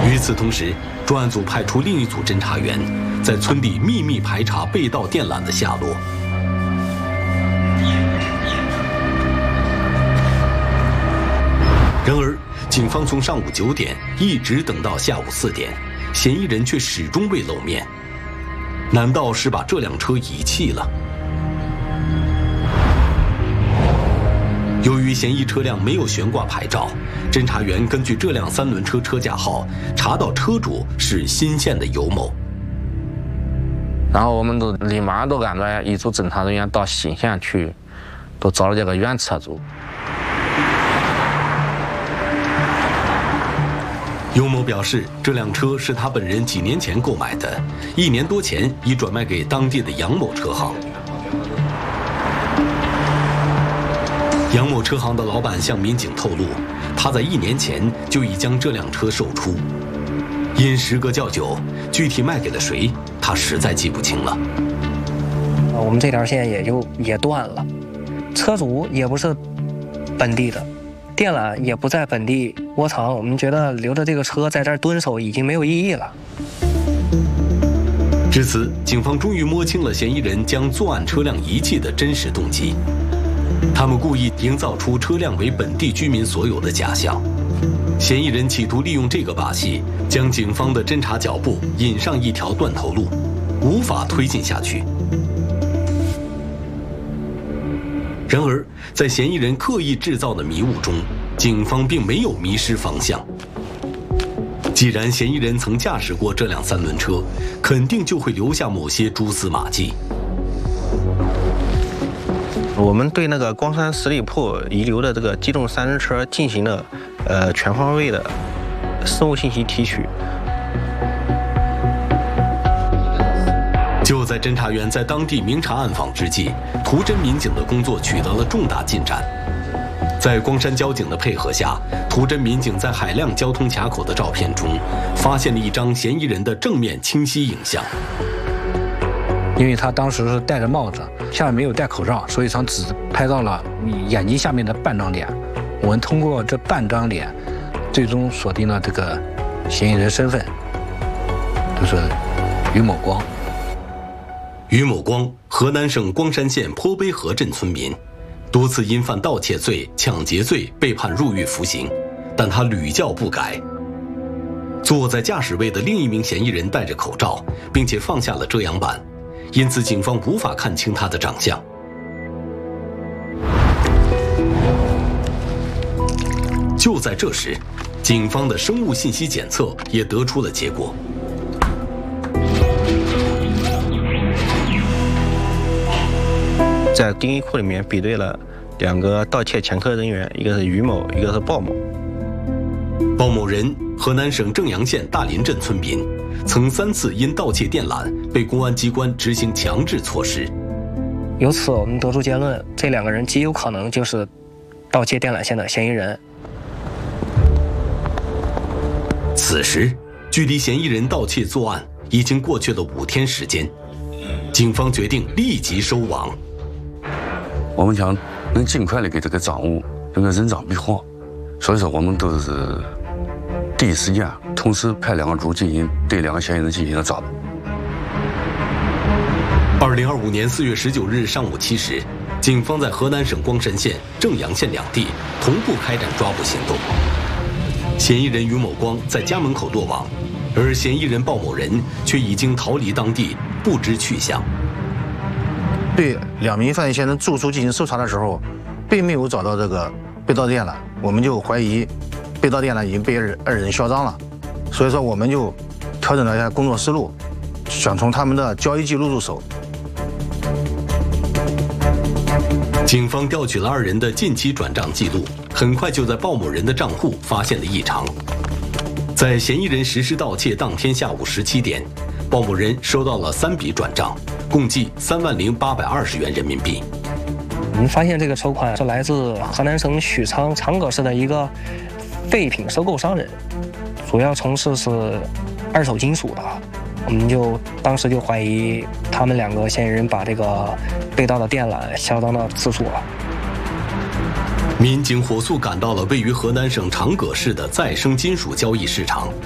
与此同时，专案组派出另一组侦查员，在村里秘密排查被盗电缆的下落。然而，警方从上午9点一直等到下午4点，嫌疑人却始终未露面。难道是把这辆车遗弃了？由于嫌疑车辆没有悬挂牌照，侦查员根据这辆3轮车车架号查到车主是新县的尤某。 然后我们都立马都按照一组侦查人员到新县去，都找了这个原车主。 尤某表示，这辆车是他本人几年前购买的，1年多前已转卖给当地的杨某车行。杨某车行的老板向民警透露，他在1年前就已将这辆车售出，因时隔较久，具体卖给了谁，他实在记不清了。 我们这条线也断了，车主也不是本地的，电缆也不在本地窝藏，我们觉得留着这个车在这儿蹲守已经没有意义了。 至此，警方终于摸清了嫌疑人将作案车辆遗弃的真实动机。他们故意营造出车辆为本地居民所有的假象，嫌疑人企图利用这个把戏，将警方的侦查脚步引上一条断头路，无法推进下去。然而，在嫌疑人刻意制造的迷雾中，警方并没有迷失方向。既然嫌疑人曾驾驶过这辆3轮车，肯定就会留下某些蛛丝马迹。 我们对那个光山十里铺遗留的这个机动3轮车进行了全方位的生物信息提取。 就在侦查员在当地明察暗访之际，图侦民警的工作取得了重大进展。在光山交警的配合下，图侦民警在海量交通卡口的照片中，发现了一张嫌疑人的正面清晰影像。 因为他当时是戴着帽子，下面没有戴口罩，所以只拍到了眼睛下面的半张脸。我们通过这半张脸，最终锁定了这个嫌疑人身份，就是于某光。 于某光，河南省光山县坡碑河镇村民，多次因犯盗窃罪、抢劫罪被判入狱服刑，但他屡教不改。坐在驾驶位的另一名嫌疑人戴着口罩，并且放下了遮阳板，因此警方无法看清他的长相。就在这时，警方的生物信息检测也得出了结果。 在定义库里面比对了2个盗窃前科人员，一个是于某，一个是鲍某。 鲍某人，河南省正阳县大林镇村民，曾3次因盗窃电缆被公安机关执行强制措施。 由此，我们得出结论，这2个人极有可能就是盗窃电缆线的嫌疑人。 此时，距离嫌疑人盗窃作案已经过去了5天时间，警方决定立即收网。 我们想能尽快的给这个掌握这个人赃并获，所以说我们都是第一时间同时派2个组对2个嫌疑人进行了抓捕。 2025年4月19日上午7时，警方在河南省光山县、正阳县2地同步开展抓捕行动。嫌疑人于某光在家门口落网，而嫌疑人鲍某人却已经逃离当地，不知去向。 对2名犯罪嫌疑人住处进行搜查的时候，并没有找到这个被盗电缆，我们就怀疑被盗电缆已经被二人销赃了，所以说我们就调整了一下工作思路，想从他们的交易记录入手。 警方调取了2人的近期转账记录，很快就在鲍某人的账户发现了异常。在嫌疑人实施盗窃当天下午17点，鲍某人收到了3笔转账，共计30820元人民币。 我们发现这个筹款是来自河南省许昌长葛市的一个废品收购商人，主要从事是2手金属的。我们当时就怀疑他们2个嫌疑人把这个被盗的电缆销赃到自处了。 民警火速赶到了位于河南省长葛市的再生金属交易市场，